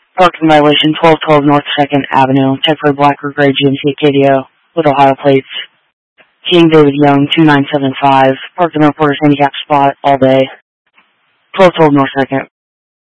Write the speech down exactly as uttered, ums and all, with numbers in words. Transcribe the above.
Parking violation twelve twelve North second Avenue, check for black or gray G M C Acadia with Ohio plates. King David Young, two nine seven five, parked in the reporter's handicap spot all day. twelve twelve North second.